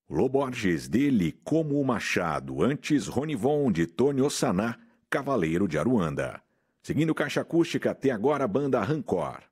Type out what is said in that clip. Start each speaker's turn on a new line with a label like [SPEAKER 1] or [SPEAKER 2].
[SPEAKER 1] Loborges, dele como o Machado, antes Ronivon, de Tony Ossaná, Cavaleiro de Aruanda. Seguindo caixa acústica, até agora a banda Rancor.